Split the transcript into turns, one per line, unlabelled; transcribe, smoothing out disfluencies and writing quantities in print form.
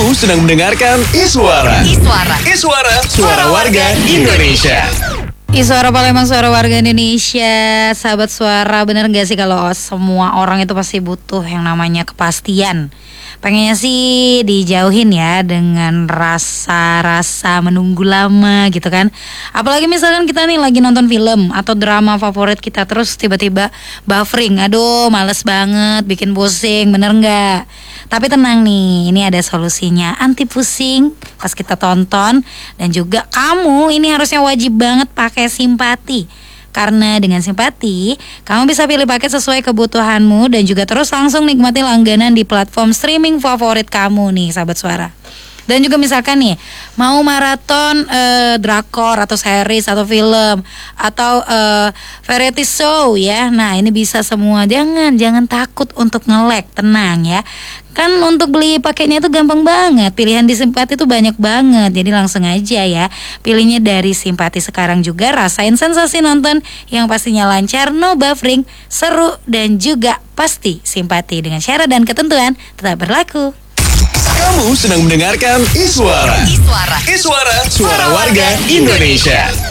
Kamu sedang mendengarkan Iswara. Iswara, suara warga Indonesia.
Suara Palembang, suara warga Indonesia. Sahabat Suara, bener gak sih kalau semua orang itu pasti butuh yang namanya kepastian? Pengennya sih dijauhin ya dengan rasa-rasa menunggu lama gitu kan. Apalagi misalkan kita nih lagi nonton film atau drama favorit kita, terus tiba-tiba buffering. Aduh, males banget, bikin pusing, bener gak? Tapi tenang nih, ini ada solusinya, anti pusing pas kita tonton. Dan juga kamu ini harusnya wajib banget pakai simpati. Karena dengan simpati, kamu bisa pilih paket sesuai kebutuhanmu dan juga terus langsung nikmati langganan di platform streaming favorit kamu nih, sahabat Suara. Dan juga misalkan nih, mau maraton drakor atau series atau film atau variety show ya. Nah, ini bisa semua. Jangan takut untuk nge-lag, tenang ya. Kan untuk beli paketnya itu gampang banget. Pilihan di Simpati itu banyak banget. Jadi langsung aja ya, pilihnya dari Simpati sekarang juga. Rasain sensasi nonton yang pastinya lancar, no buffering, seru dan juga pasti simpati. Dengan syarat dan ketentuan tetap berlaku.
Kamu sedang mendengarkan Iswara. Iswara, suara warga Indonesia.